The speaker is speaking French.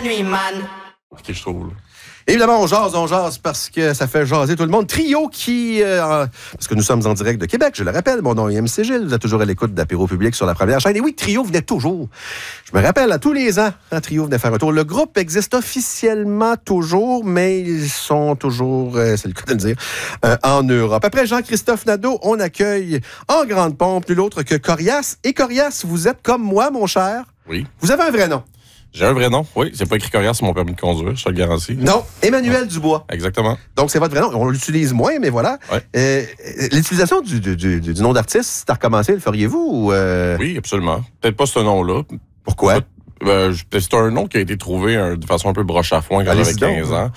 la nuit, man. OK, je trouve. Là. Évidemment, on jase parce que ça fait jaser tout le monde. Trio qui... parce que nous sommes en direct de Québec, je le rappelle. Mon nom est MC Gilles, vous êtes toujours à l'écoute d'Apéro Public sur la première chaîne. Et oui, Trio venait toujours. Je me rappelle, à tous les ans, Trio venait faire un tour. Le groupe existe officiellement toujours, mais ils sont toujours, c'est le cas de le dire, en Europe. Après Jean-Christophe Nadeau, on accueille en grande pompe nul autre que Corias. Et Corias, vous êtes comme moi, mon cher. Oui. Vous avez un vrai nom. J'ai un vrai nom, oui. C'est pas écrit Corias sur mon permis de conduire, je te le garantis. Non, Emmanuel Dubois. Exactement. Donc, c'est votre vrai nom. On l'utilise moins, mais voilà. Ouais. L'utilisation du nom d'artiste, c'est à recommencer, le feriez-vous? Ou Oui, absolument. Peut-être pas ce nom-là. Pourquoi? C'est un nom qui a été trouvé de façon un peu broche à foin quand j'avais 15 ans.